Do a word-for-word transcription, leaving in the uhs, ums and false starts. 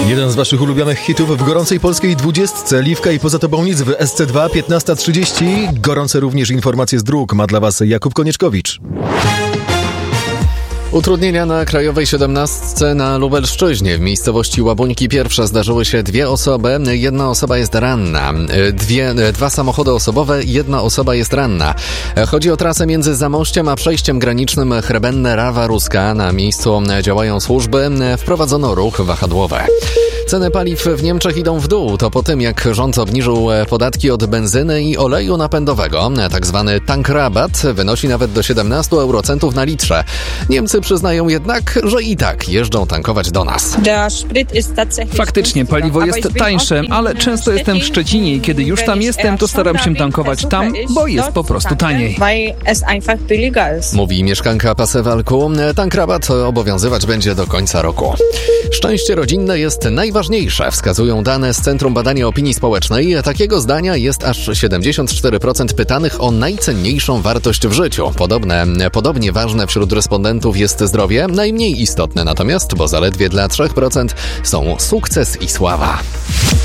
Jeden z waszych ulubionych hitów w gorącej polskiej dwudziestce. Liwka i Poza tobą nic w S C dwa, piętnasta trzydzieści. Gorące również informacje z dróg ma dla was Jakub Konieczkowicz. Utrudnienia na Krajowej siedemnastce na Lubelszczyźnie. W miejscowości Łabuńki Pierwsze zdarzyły się dwie osoby. Jedna osoba jest ranna. Dwie, dwa samochody osobowe, jedna osoba jest ranna. Chodzi o trasę między Zamościem a przejściem granicznym Chrebenne-Rawa Ruska. Na miejscu działają służby. Wprowadzono ruch wahadłowy. Ceny paliw w Niemczech idą w dół. To po tym, jak rząd obniżył podatki od benzyny i oleju napędowego. Tak zwany tankrabat wynosi nawet do siedemnaście eurocentów na litrze. Niemcy przyznają jednak, że i tak jeżdżą tankować do nas. Faktycznie paliwo jest tańsze, ale często jestem w Szczecinie i kiedy już tam jestem, to staram się tankować tam, bo jest po prostu taniej. Mówi mieszkanka Pasewalku. Tankrabat obowiązywać będzie do końca roku. Szczęście rodzinne jest najważniejsze, wskazują dane z Centrum Badania Opinii Społecznej. Takiego zdania jest aż siedemdziesiąt cztery procent pytanych o najcenniejszą wartość w życiu. Podobne, podobnie ważne wśród respondentów jest zdrowie, najmniej istotne natomiast, bo zaledwie dla trzy procent są sukces i sława.